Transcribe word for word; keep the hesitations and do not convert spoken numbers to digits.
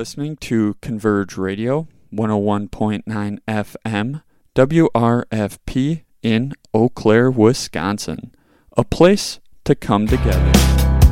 listening to Converge Radio, one oh one point nine F M, W R F P in Eau Claire, Wisconsin. A place to come together.